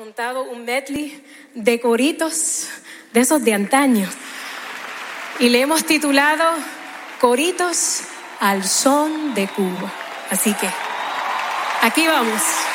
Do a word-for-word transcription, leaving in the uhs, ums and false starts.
juntado un medley de coritos de esos de antaño y le hemos titulado Coritos al son de Cuba. Así que aquí vamos.